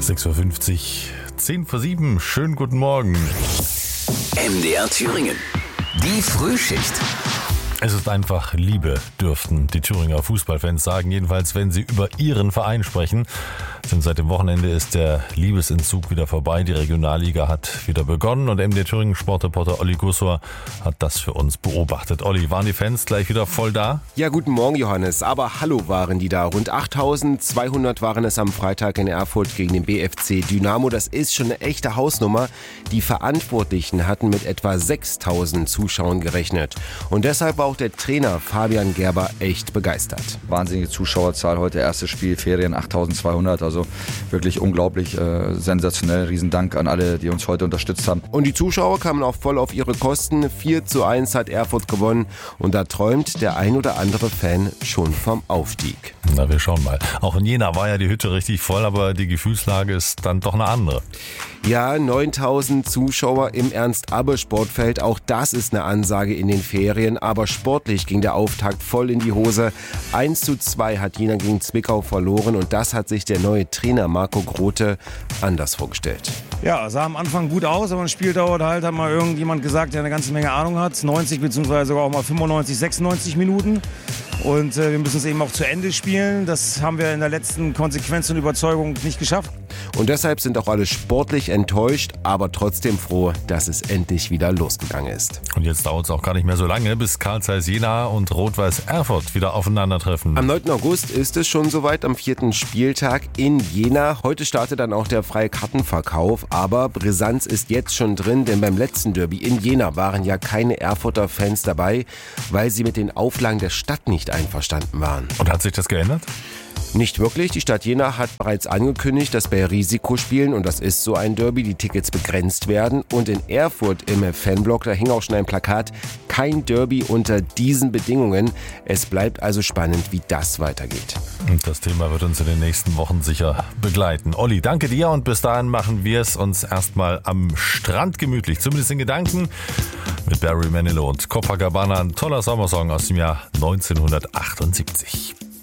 6.50 Uhr, 10 vor 7. Schönen guten Morgen. MDR Thüringen. Die Frühschicht. Es ist einfach Liebe, dürften die Thüringer Fußballfans sagen. Jedenfalls, wenn sie über ihren Verein sprechen. Denn seit dem Wochenende ist der Liebesentzug wieder vorbei. Die Regionalliga hat wieder begonnen und MDR Thüringen Sportreporter Olli Gussor hat das für uns beobachtet. Olli, waren die Fans gleich wieder voll da? Ja, guten Morgen, Johannes. Aber hallo waren die da. Rund 8.200 waren es am Freitag in Erfurt gegen den BFC Dynamo. Das ist schon eine echte Hausnummer. Die Verantwortlichen hatten mit etwa 6.000 Zuschauern gerechnet. Und deshalb war auch der Trainer Fabian Gerber echt begeistert. Wahnsinnige Zuschauerzahl heute, erstes Spiel, Ferien 8.200, also wirklich unglaublich, sensationell. Riesendank an alle, die uns heute unterstützt haben. Und die Zuschauer kamen auch voll auf ihre Kosten. 4:1 hat Erfurt gewonnen und da träumt der ein oder andere Fan schon vom Aufstieg. Na, wir schauen mal. Auch in Jena war ja die Hütte richtig voll, aber die Gefühlslage ist dann doch eine andere. Ja, 9.000 Zuschauer im Ernst-Abbe-Sportfeld. Auch das ist eine Ansage in den Ferien. Aber sportlich ging der Auftakt voll in die Hose. 1:2 hat Jena gegen Zwickau verloren. Und das hat sich der neue Trainer Marco Grote anders vorgestellt. Ja, sah am Anfang gut aus, aber ein Spiel dauert halt, hat mal irgendjemand gesagt, der eine ganze Menge Ahnung hat. 90 bzw. sogar auch mal 95, 96 Minuten. Und wir müssen es eben auch zu Ende spielen. Das haben wir in der letzten Konsequenz und Überzeugung nicht geschafft. Und deshalb sind auch alle sportlich enttäuscht, aber trotzdem froh, dass es endlich wieder losgegangen ist. Und jetzt dauert es auch gar nicht mehr so lange, bis Carl Zeiss Jena und Rot-Weiß Erfurt wieder aufeinandertreffen. Am 9. August ist es schon soweit, am 4. Spieltag in Jena. Heute startet dann auch der freie Kartenverkauf, aber Brisanz ist jetzt schon drin, denn beim letzten Derby in Jena waren ja keine Erfurter Fans dabei, weil sie mit den Auflagen der Stadt nicht einverstanden waren. Und hat sich das geändert? Nicht wirklich. Die Stadt Jena hat bereits angekündigt, dass bei Risikospielen, und das ist so ein Derby, die Tickets begrenzt werden. Und in Erfurt im Fanblock, da hing auch schon ein Plakat, kein Derby unter diesen Bedingungen. Es bleibt also spannend, wie das weitergeht. Und das Thema wird uns in den nächsten Wochen sicher begleiten. Olli, danke dir und bis dahin machen wir es uns erstmal am Strand gemütlich, zumindest in Gedanken, mit Barry Manilow und Copacabana, ein toller Sommersong aus dem Jahr 1978.